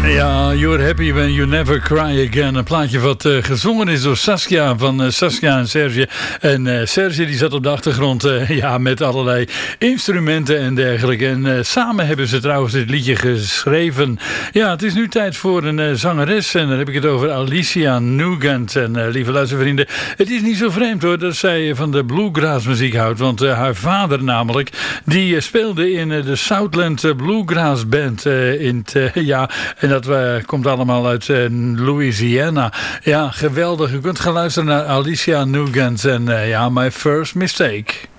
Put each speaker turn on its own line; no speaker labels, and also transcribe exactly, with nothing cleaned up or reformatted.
Ja, You're Happy When You Never Cry Again. Een plaatje wat uh, gezongen is door Saskia van uh, Saskia en Serge. En uh, Serge die zat op de achtergrond uh, ja, met allerlei instrumenten en dergelijke. En uh, samen hebben ze trouwens dit liedje geschreven. Ja, het is nu tijd voor een uh, zangeres. En dan heb ik het over Alicia Nugent. En uh, lieve luistervrienden, het is niet zo vreemd hoor dat zij van de bluegrass muziek houdt. Want uh, haar vader namelijk, die uh, speelde in uh, de Southland uh, Bluegrass Band uh, in t, uh, ja, en dat uh, komt allemaal uit uh, Louisiana. Ja, geweldig. U kunt gaan luisteren naar Alicia Nugent en uh, ja, My First Mistake.